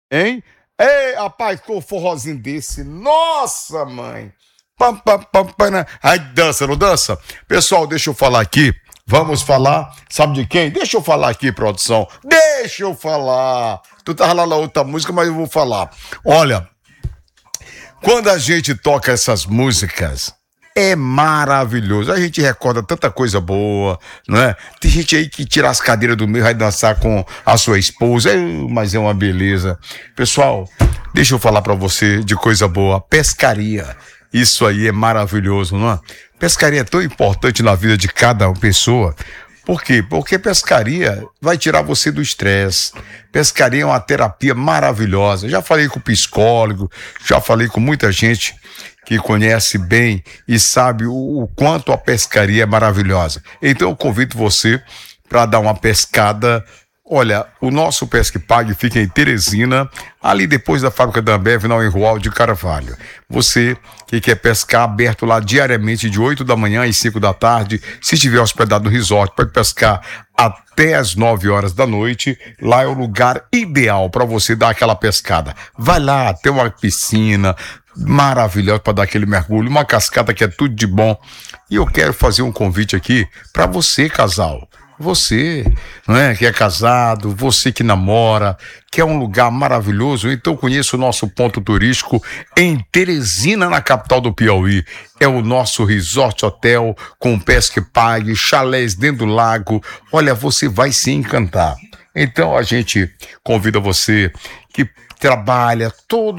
Hein? Ei, rapaz, com um forrozinho desse. Nossa, mãe. Pam, pam, pam, pam, né? Ai, dança, não dança? Pessoal, deixa eu falar aqui. Vamos falar, sabe de quem? Deixa eu falar aqui, produção. Deixa eu falar. Tu tava lá na outra música, mas eu vou falar. Olha, quando a gente toca essas músicas, é maravilhoso. A gente recorda tanta coisa boa, não é? Tem gente aí que tira as cadeiras do meio e vai dançar com a sua esposa, mas é uma beleza. Pessoal, deixa eu falar pra você de coisa boa. Pescaria. Isso aí é maravilhoso, não é? Pescaria é tão importante na vida de cada pessoa. Por quê? Porque pescaria vai tirar você do estresse. Pescaria é uma terapia maravilhosa. Já falei com psicólogo, já falei com muita gente que conhece bem e sabe o quanto a pescaria é maravilhosa. Então eu convido você para dar uma pescada. Olha, o nosso Pesque Pague fica em Teresina, ali depois da fábrica da Ambev, na Enrual de Carvalho. Você que quer pescar, aberto lá diariamente de 8 da manhã às 5 da tarde. Se estiver hospedado no resort, pode pescar até às 9 horas da noite. Lá é o lugar ideal para você dar aquela pescada. Vai lá, tem uma piscina maravilhosa para dar aquele mergulho, uma cascata que é tudo de bom. E eu quero fazer um convite aqui para você, casal. Você, não é, que é casado, você que namora, que é um lugar maravilhoso, então conheça o nosso ponto turístico em Teresina, na capital do Piauí. É o nosso Resort Hotel com pesca e pague, chalés dentro do lago. Olha, você vai se encantar. Então a gente convida você que trabalha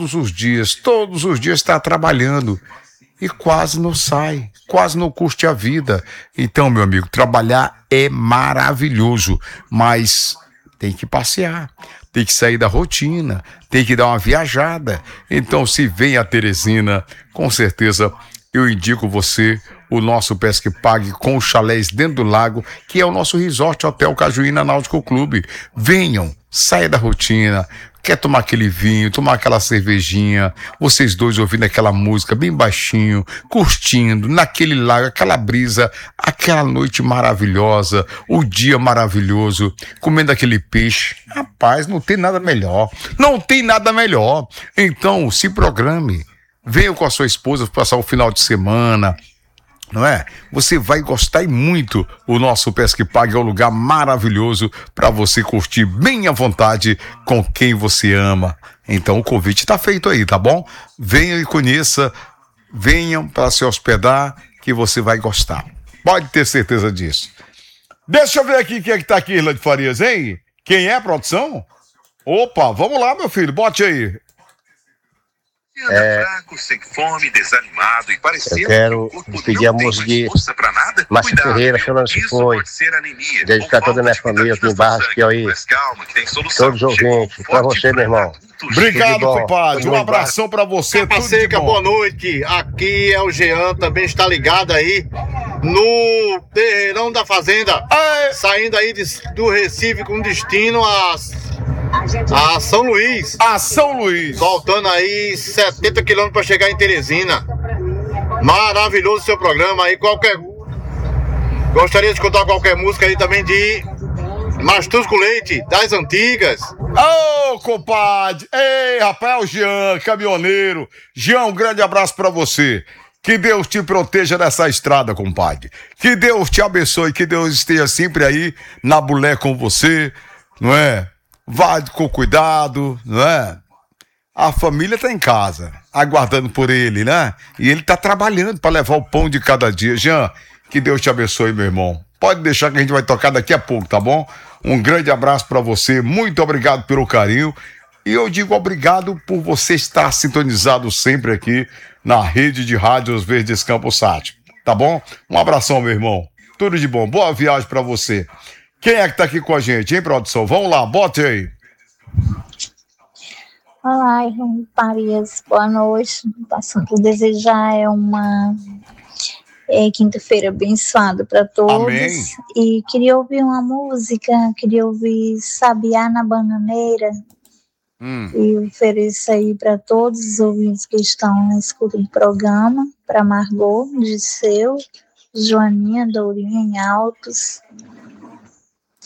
todos os dias está trabalhando e quase não sai, quase não curte a vida. Então, meu amigo, trabalhar é maravilhoso, mas tem que passear, tem que sair da rotina, tem que dar uma viajada. Então, se vem a Teresina, com certeza eu indico você o nosso Pesque Pague com os chalés dentro do lago, que é o nosso Resort Hotel Cajuína Náutico Clube. Venham, saia da rotina. Quer tomar aquele vinho, tomar aquela cervejinha, vocês dois ouvindo aquela música bem baixinho, curtindo, naquele lago, aquela brisa, aquela noite maravilhosa, o dia maravilhoso, comendo aquele peixe. Rapaz, não tem nada melhor. Não tem nada melhor. Então, se programe. Venha com a sua esposa passar o final de semana, não é? Você vai gostar e muito. O nosso Pesque Pague é um lugar maravilhoso para você curtir bem à vontade com quem você ama. Então o convite está feito aí, tá bom? Venham e conheça, venham para se hospedar que você vai gostar. Pode ter certeza disso. Deixa eu ver aqui quem é que tá aqui, Irla de Farias, hein? Quem é, produção? Opa, vamos lá, meu filho, bote aí. Anda fraco, sem fome, desanimado e parecendo que o corpo pedir a não tem música mais de força pra nada. Márcio Cuidado, Ferreira, viu? Chorando Se Isso Foi. pode ser anemia Dedicar ou toda a minha falta de família aqui em vitaminas no Barras, sangue. Piauí. Mas calma, que tem solução. Todos os Chegou ouvintes. o Pra Forte você, meu irmão. Adultos. Obrigado, bom. compadre. Um abração pra você. Capa Tudo de Seca, bom. boa noite. Aqui é o Jean, também está ligado aí no Terreirão da Fazenda. Ei. Saindo aí do Recife com destino a São Luís. A São Luís. Faltando aí 70 quilômetros para chegar em Teresina. Maravilhoso seu programa aí. Gostaria de escutar qualquer música aí também de Mastus com Leite, das antigas. Ô, compadre! Ei, rapaz, é o Jean, caminhoneiro. Jean, um grande abraço pra você. Que Deus te proteja nessa estrada, compadre. Que Deus te abençoe, que Deus esteja sempre aí na bulé com você, não é? Vá com cuidado, não é? A família tá em casa, aguardando por ele, né? E ele tá trabalhando para levar o pão de cada dia. Jean, que Deus te abençoe, meu irmão. Pode deixar que a gente vai tocar daqui a pouco, tá bom? Um grande abraço para você, muito obrigado pelo carinho. E eu digo obrigado por você estar sintonizado sempre aqui na rede de rádios Verdes Campos Sat, tá bom? Um abração, meu irmão. Tudo de bom. Boa viagem para você. Quem é que tá aqui com a gente, hein, produção? Vamos lá, bote aí. Olá, irmão Farias, boa noite. Passando por desejar uma quinta-feira abençoada para todos. Amém. E queria ouvir uma música, queria ouvir Sabiá na Bananeira. E ofereço aí para todos os ouvintes que estão escutando o programa, para Margot, Disseu, Joaninha, Dourinha em Altos.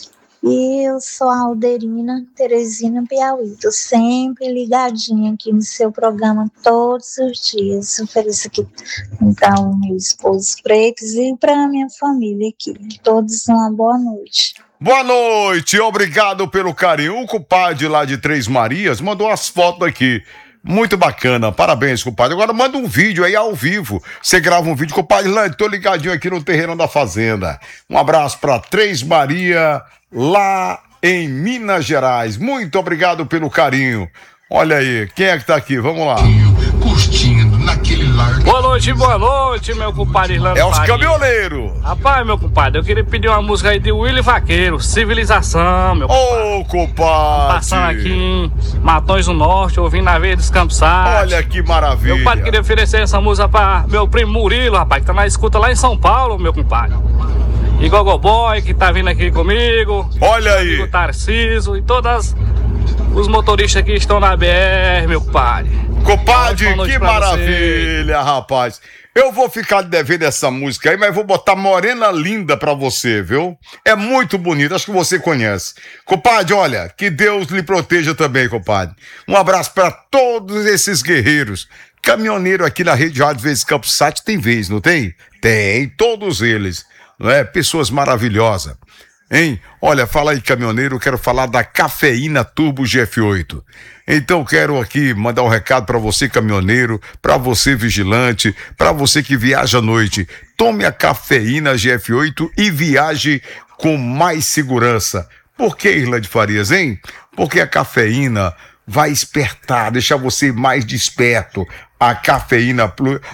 E eu sou a Alderina Teresina Piauí. Tô sempre ligadinha aqui no seu programa todos os dias. Ofereço aqui para o meu esposo Freitas e para a minha família aqui. Todos uma boa noite. Boa noite, obrigado pelo carinho. O compadre lá de Três Marias mandou as fotos aqui. Muito bacana, parabéns, compadre. Agora manda um vídeo aí ao vivo. Você grava um vídeo, compadre Lande, tô ligadinho aqui no Terreirão da Fazenda. Um abraço pra Três Maria, lá em Minas Gerais. Muito obrigado pelo carinho. Olha aí, quem é que tá aqui? Vamos lá. Curtindo naquele lar. Boa noite, meu compadre Irlando. É os caminhoneiros. Rapaz, meu compadre, eu queria pedir uma música aí de Willy Vaqueiro, Civilização, meu compadre. Ô, compadre. Passando aqui em Matões do Norte, ouvindo na Veia dos Campos Sá. Olha que maravilha. Meu compadre queria oferecer essa música pra meu primo Murilo, rapaz, que tá na escuta lá em São Paulo, meu compadre. E Gogoboy, que tá vindo aqui comigo. Olha aí. O Tarciso e todas os motoristas que estão na BR, meu compadre. Compadre, que maravilha, rapaz. Eu vou ficar devendo essa música aí, mas vou botar Morena Linda pra você, viu? É muito bonito, acho que você conhece. Compadre, olha, que Deus lhe proteja também, compadre. Um abraço pra todos esses guerreiros. Caminhoneiro aqui na Rede Rádio Vezes Campos Sat tem vez, não tem? Tem, todos eles. Não é? Pessoas maravilhosas. Hein? Olha, fala aí, caminhoneiro, eu quero falar da Cafeína Turbo GF8. Então quero aqui mandar um recado para você, caminhoneiro, para você, vigilante, para você que viaja à noite. Tome a Cafeína GF8 e viaje com mais segurança. Por que, Irlande Farias, hein? Porque a cafeína vai espertar, deixar você mais desperto. A cafeína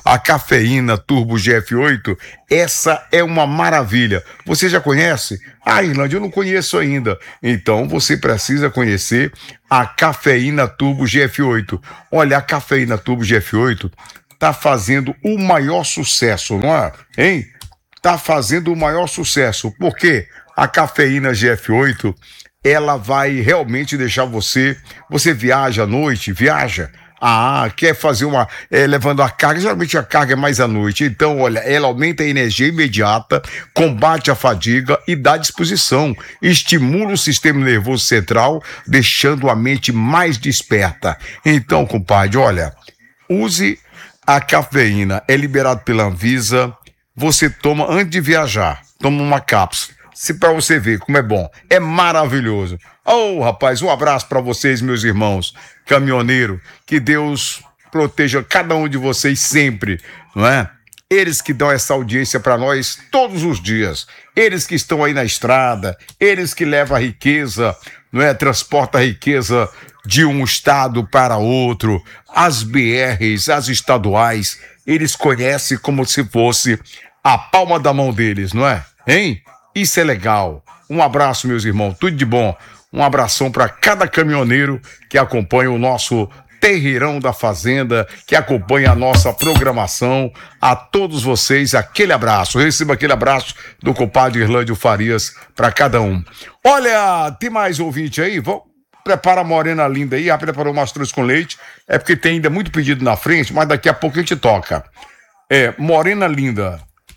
Turbo GF8, essa é uma maravilha. Você já conhece? Ah, Irlande, eu não conheço ainda. Então você precisa conhecer a Cafeína Turbo GF8. Olha, a Cafeína Turbo GF8 tá fazendo o maior sucesso, não é? Hein? Tá fazendo o maior sucesso. Por quê? A Cafeína GF8, ela vai realmente deixar você viaja à noite, quer fazer levando a carga, geralmente a carga é mais à noite, então olha, ela aumenta a energia imediata, combate a fadiga e dá disposição, estimula o sistema nervoso central, deixando a mente mais desperta. Então, compadre, olha, use a cafeína, é liberado pela Anvisa, você toma antes de viajar, toma uma cápsula. Pra você ver como é bom, é maravilhoso. Rapaz, um abraço para vocês, meus irmãos, caminhoneiro, que Deus proteja cada um de vocês sempre, não é? Eles que dão essa audiência para nós todos os dias, eles que estão aí na estrada, eles que levam a riqueza, não é? Transporta a riqueza de um estado para outro, as BRs, as estaduais, eles conhecem como se fosse a palma da mão deles, não é? Hein? Isso é legal. Um abraço, meus irmãos, tudo de bom. Um abração para cada caminhoneiro que acompanha o nosso Terreirão da Fazenda, que acompanha a nossa programação. A todos vocês, aquele abraço. Receba aquele abraço do compadre Irlândio Farias para cada um. Olha, tem mais ouvinte aí? Prepara a Morena Linda aí. Preparou umas três com leite. É porque tem ainda muito pedido na frente, mas daqui a pouco a gente toca. Morena Linda.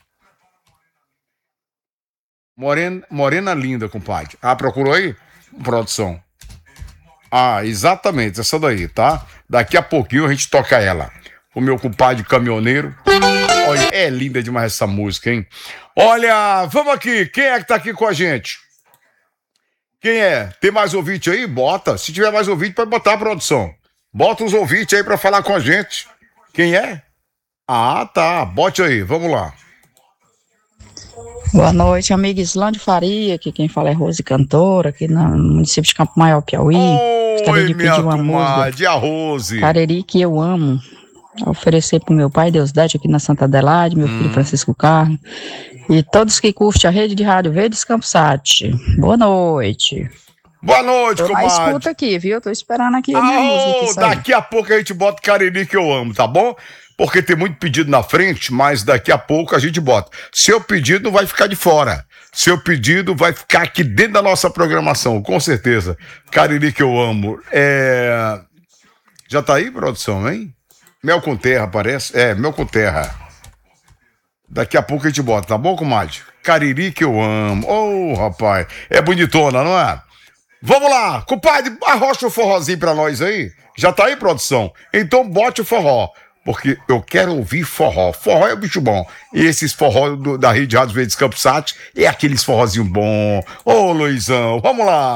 Morena Linda, compadre. Procurou aí? Produção. Exatamente, essa daí, tá? Daqui a pouquinho a gente toca ela. O meu compadre caminhoneiro. Olha, é linda demais essa música, hein? Olha, vamos aqui. Quem é que tá aqui com a gente? Quem é? Tem mais ouvinte aí? Bota. Se tiver mais ouvinte, pode botar a produção. Bota os ouvintes aí pra falar com a gente. Quem é? Tá. Bote aí, vamos lá. Boa noite, amiga Islândia Faria, aqui quem fala é Rose Cantora, aqui no município de Campo Maior, Piauí. Gostaria de pedir uma música, a Rose. Cariri, que eu amo, a oferecer pro meu pai, Deusdete, aqui na Santa Adelaide, meu filho Francisco Carlos, e todos que curtem a rede de rádio Verdes Campos Sat. Boa noite. Boa noite, comadre. Escuta aqui, viu? Tô esperando aqui a minha música. Daqui a pouco a gente bota Cariri, que eu amo, tá bom? Porque tem muito pedido na frente, mas daqui a pouco a gente bota. Seu pedido não vai ficar de fora. Seu pedido vai ficar aqui dentro da nossa programação, com certeza. Cariri, que eu amo. Já tá aí, produção, hein? Mel com terra, parece? Mel com terra. Daqui a pouco a gente bota, tá bom, comadre? Cariri que eu amo. Ô, rapaz, é bonitona, não é? Vamos lá, compadre, arrocha o forrozinho pra nós aí. Já tá aí, produção? Então bote o forró, porque eu quero ouvir forró. Forró é bicho bom. E esses forró da Rede Rádio Verdes Campos Sat é aqueles forrozinho bom. Ô, Luizão, vamos lá.